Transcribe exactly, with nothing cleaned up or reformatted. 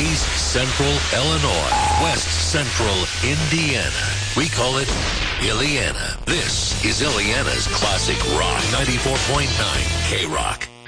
East Central Illinois, West Central Indiana. We call it Illiana. This is Illiana's Classic Rock ninety-four point nine K-Rock.